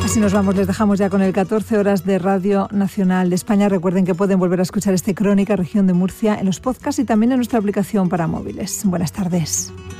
Así nos vamos, les dejamos ya con el 14 horas de Radio Nacional de España. Recuerden que pueden volver a escuchar este Crónica Región de Murcia en los podcasts y también en nuestra aplicación para móviles. Buenas tardes.